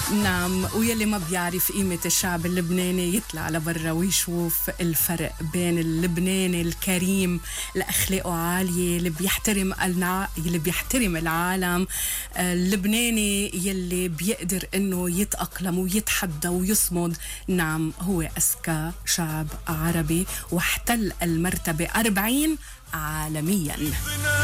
نعم، ويلي ما بيعرف قيمة الشعب اللبناني يطلع لبرا ويشوف الفرق بين اللبناني الكريم اللي أخلاقه عالية اللي بيحترم العالم، اللبناني يلي بيقدر إنه يتأقلم ويتحدى ويصمد. نعم، هو أذكى شعب عربي واحتل المرتبة 40 عالمياً.